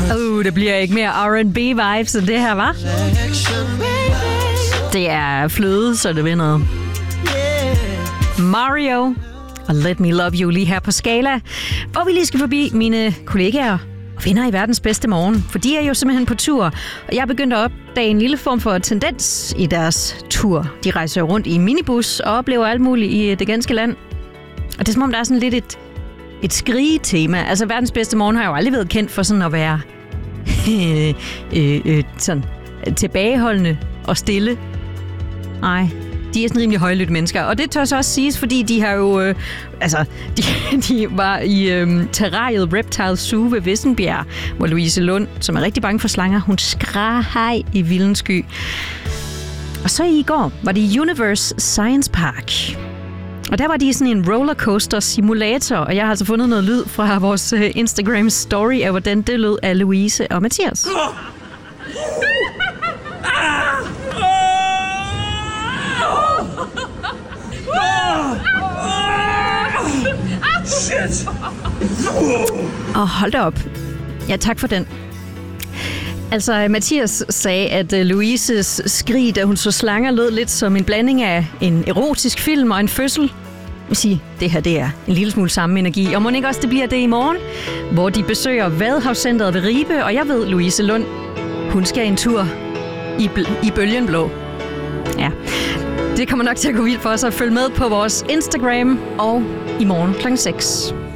Det bliver ikke mere R&B-vibes end det her, hva'? Det er fløde, så det vinder. Mario og Let Me Love You lige her på Skala, hvor vi lige skal forbi mine kollegaer og venner i verdens bedste morgen, for de er jo simpelthen på tur, og jeg er begyndt at opdage en lille form for tendens i deres tur. De rejser rundt i minibus og oplever alt muligt i det ganske land. Og det er som om, der er sådan lidt et skrigetema. Altså, verdens bedste morgen har jo aldrig været kendt for sådan at være sådan tilbageholdende og stille. Nej, de er sådan rimelig højlytte mennesker. Og det tør så også siges, fordi de har jo... de var i terrariet Reptile Zoo ved Vissenbjerg, hvor Louise Lund, som er rigtig bange for slanger, hun skreg i vildens sky. Og så i går var det Universe Science Park. Og der var de i sådan en rollercoaster simulator, og jeg har altså fundet noget lyd fra vores Instagram story af, hvordan det lød af Louise og Mathias. Shit! Hold da op. Ja, tak for den. Altså, Mathias sagde, at Louises skrig, da hun så slanger, lød lidt som en blanding af en erotisk film og en fødsel. Jeg vil sige, det her det er en lille smule samme energi. Og må ikke også det bliver det i morgen, hvor de besøger Vadehavscentret ved Ribe, og jeg ved, Louise Lund, hun skal en tur i Bølgenblå. Ja, det kommer nok til at gå vildt for os at følge med på vores Instagram og i morgen kl. 6.